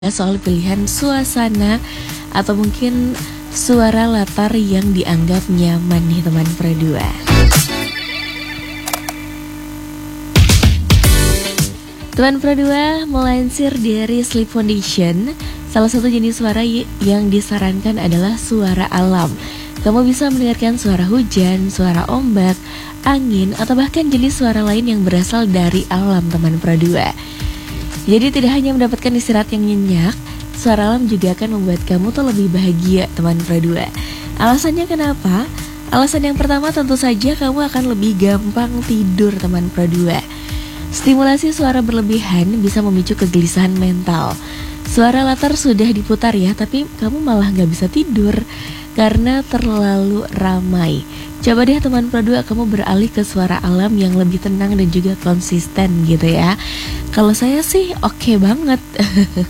soal pilihan suasana atau mungkin suara latar yang dianggap nyaman nih teman Pro 2. Teman Pro 2 melansir dari Sleep Foundation, salah satu jenis suara yang disarankan adalah suara alam. Kamu bisa mendengarkan suara hujan, suara ombak, angin, atau bahkan jenis suara lain yang berasal dari alam teman Pro 2. Jadi tidak hanya mendapatkan istirahat yang nyenyak, suara alam juga akan membuat kamu tuh lebih bahagia teman Pro 2. Alasannya kenapa? Alasan yang pertama tentu saja kamu akan lebih gampang tidur teman Pro 2. Stimulasi suara berlebihan bisa memicu kegelisahan mental. Suara latar sudah diputar ya, tapi kamu malah gak bisa tidur karena terlalu ramai. Coba deh teman Pro 2 kamu beralih ke suara alam yang lebih tenang dan juga konsisten gitu ya. Kalau saya sih oke banget.